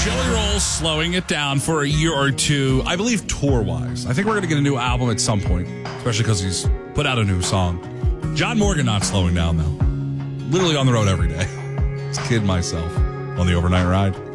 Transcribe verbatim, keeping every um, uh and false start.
Jelly Roll slowing it down for a year or two, I believe tour-wise. I think we're going to get a new album at some point, especially because he's put out a new song. John Morgan not slowing down, though. Literally on the road every day. It's a kid myself on the overnight ride.